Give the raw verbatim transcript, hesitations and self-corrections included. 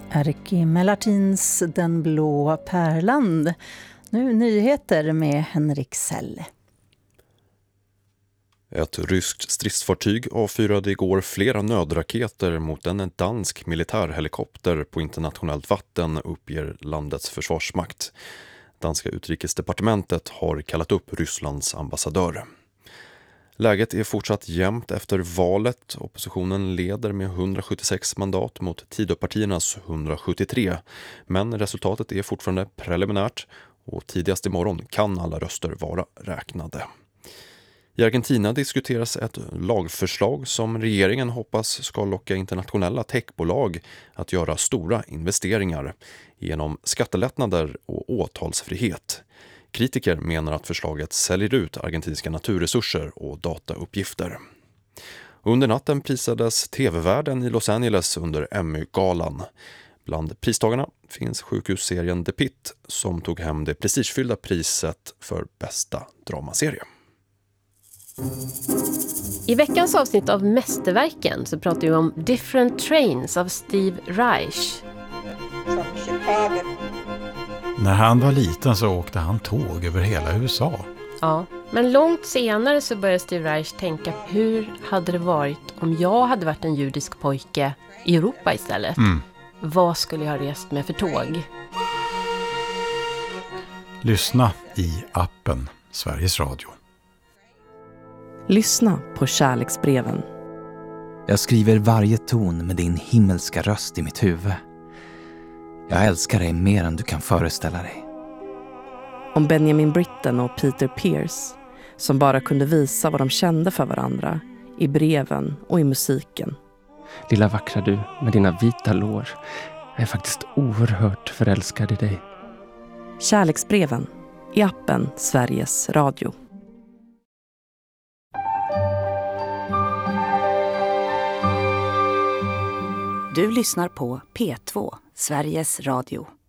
Erkki Melartins Den blåa pärlan. Nu nyheter med Henrik Selle. Ett ryskt stridsfartyg avfyrade igår flera nödraketer mot en dansk militärhelikopter på internationellt vatten, uppger landets försvarsmakt. Danska utrikesdepartementet har kallat upp Rysslands ambassadör. Läget är fortsatt jämnt efter valet. Oppositionen leder med hundrasjuttiosex mandat mot Tidöpartiernas hundrasjuttiotre. Men resultatet är fortfarande preliminärt och tidigast imorgon kan alla röster vara räknade. I Argentina diskuteras ett lagförslag som regeringen hoppas ska locka internationella techbolag att göra stora investeringar genom skattelättnader och åtalsfrihet. Kritiker menar att förslaget säljer ut argentinska naturresurser och datauppgifter. Under natten prisades tv-världen i Los Angeles under Emmy-galan. Bland pristagarna finns sjukhusserien The Pitt som tog hem det prestigefyllda priset för bästa dramaserie. I veckans avsnitt av Mästerverken så pratar vi om Different Trains av Steve Reich. När han var liten så åkte han tåg över hela U S A. Ja, men långt senare så började Steve Reich tänka, hur hade det varit om jag hade varit en judisk pojke i Europa istället? Mm. Vad skulle jag ha rest med för tåg? Lyssna i appen Sveriges Radio. Lyssna på kärleksbreven. Jag skriver varje ton med din himmelska röst i mitt huvud. Jag älskar dig mer än du kan föreställa dig. Om Benjamin Britten och Peter Pierce, som bara kunde visa vad de kände för varandra i breven och i musiken. Lilla vackra du med dina vita lår. Jag är faktiskt oerhört förälskad i dig. Kärleksbreven i appen Sveriges Radio. Du lyssnar på P två, Sveriges Radio.